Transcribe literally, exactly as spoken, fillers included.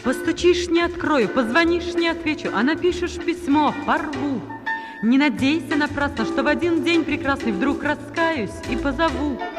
Постучишь, не открою, позвонишь, не отвечу, а напишешь письмо, порву. Не надейся напрасно, что в один день прекрасный вдруг раскаюсь и позову.